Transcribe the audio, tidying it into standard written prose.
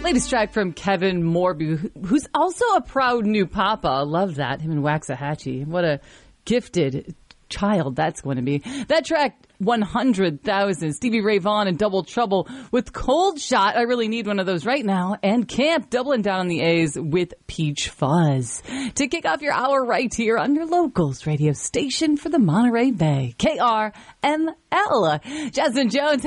Latest track from Kevin Morby, who's also a proud new papa. I love that. Him and Waxahachie. What a gifted child that's going to be. That track, 100,000. Stevie Ray Vaughan and Double Trouble with Cold Shot. I really need one of those right now. And Camp doubling down on the A's with Peach Fuzz. To kick off your hour right here on your locals radio station for the Monterey Bay. KRML. Jasmine Jones.